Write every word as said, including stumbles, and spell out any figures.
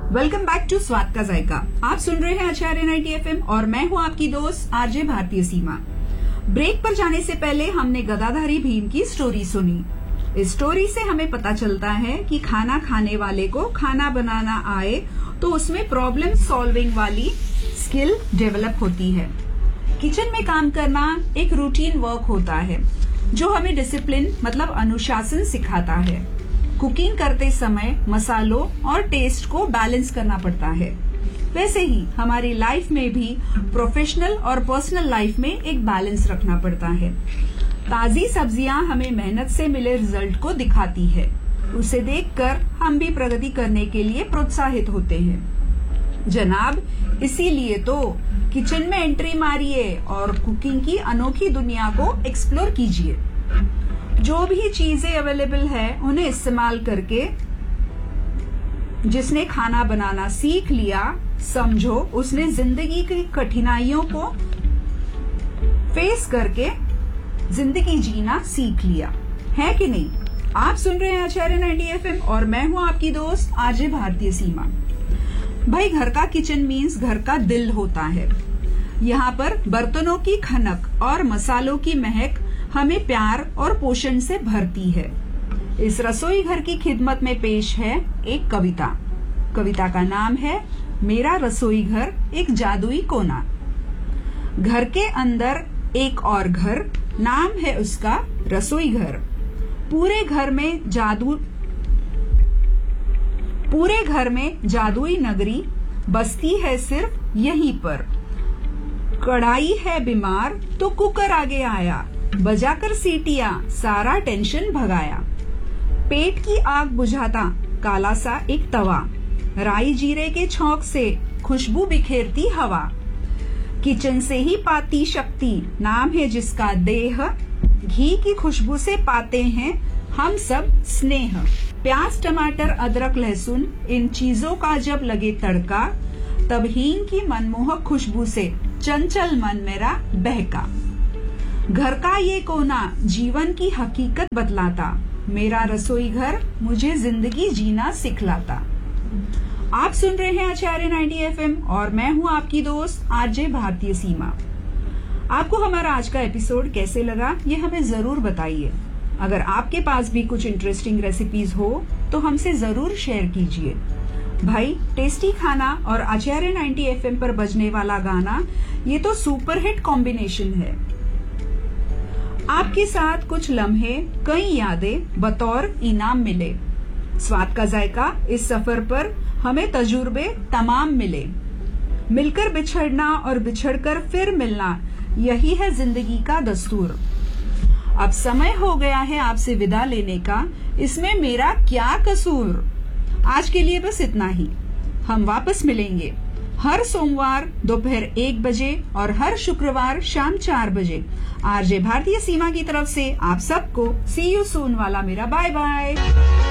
Welcome back to स्वाद का जायका। आप सुन रहे हैं आचार्य नाइंटी एफ एम और मैं हूं आपकी दोस्त आरजे भारतीय सीमा। ब्रेक पर जाने से पहले हमने गदाधारी भीम की स्टोरी सुनी। इस स्टोरी से हमें पता चलता है कि खाना खाने वाले को खाना बनाना आए तो उसमें प्रॉब्लम सॉल्विंग वाली स्किल डेवलप होती है। किचन में काम करना एक रूटीन वर्क होता है जो हमें डिसिप्लिन मतलब अनुशासन सिखाता है। कुकिंग करते समय मसालों और टेस्ट को बैलेंस करना पड़ता है। वैसे ही हमारी लाइफ में भी प्रोफेशनल और पर्सनल लाइफ में एक बैलेंस रखना पड़ता है। ताजी सब्जियां हमें मेहनत से मिले रिजल्ट को दिखाती है। उसे देखकर हम भी प्रगति करने के लिए प्रोत्साहित होते हैं। जनाब, इसीलिए तो किचन में एंट्री मारिए और कुकिंग की अनोखी दुनिया को एक्सप्लोर कीजिए। जो भी चीजें अवेलेबल है उन्हें इस्तेमाल करके जिसने खाना बनाना सीख लिया, समझो उसने जिंदगी की कठिनाइयों को फेस करके जिंदगी जीना सीख लिया है कि नहीं। आप सुन रहे हैं आचार्य नाइंटी एफ एम और मैं हूं आपकी दोस्त आरजे भारतीय सीमा। भाई, घर का किचन मीन्स घर का दिल होता है। यहाँ पर बर्तनों की खनक और मसालों की महक हमें प्यार और पोषण से भरती है। इस रसोई घर की खिदमत में पेश है एक कविता। कविता का नाम है मेरा रसोई घर एक जादुई कोना। घर के अंदर एक और घर, नाम है उसका रसोई घर। पूरे घर में जादू पूरे घर में जादुई नगरी बसती है सिर्फ यहीं पर। कढ़ाई है बीमार तो कुकर आगे आया, बजाकर सीटियां सारा टेंशन भगाया। पेट की आग बुझाता काला सा एक तवा, राई जीरे के छौंक से खुशबू बिखेरती हवा। किचन से ही पाती शक्ति, नाम है जिसका देह। घी की खुशबू से पाते हैं हम सब स्नेह। प्याज टमाटर अदरक लहसुन इन चीजों का जब लगे तड़का, तब हींग की मनमोहक खुशबू से चंचल मन मेरा बहका। घर का ये कोना जीवन की हकीकत बतलाता, मेरा रसोई घर मुझे जिंदगी जीना सिखलाता। आप सुन रहे हैं आचार्य नाइंटी एफ एम और मैं हूं आपकी दोस्त आरजे भारतीय सीमा। आपको हमारा आज का एपिसोड कैसे लगा ये हमें जरूर बताइए। अगर आपके पास भी कुछ इंटरेस्टिंग रेसिपीज हो तो हमसे जरूर शेयर कीजिए। भाई, टेस्टी खाना और आचार्य नाइंटी एफ एम पर बजने वाला गाना, ये तो सुपर हिट कॉम्बिनेशन है। आपके साथ कुछ लम्हे, कई यादें बतौर इनाम मिले। स्वाद का जायका इस सफर पर हमें तजुर्बे तमाम मिले। मिलकर बिछड़ना और बिछड़कर फिर मिलना, यही है जिंदगी का दस्तूर। अब समय हो गया है आपसे विदा लेने का, इसमें मेरा क्या कसूर। आज के लिए बस इतना ही। हम वापस मिलेंगे हर सोमवार दोपहर एक बजे और हर शुक्रवार शाम चार बजे। आरजे भारतीय सीमा की तरफ से आप सबको सी यू सून वाला मेरा बाय बाय।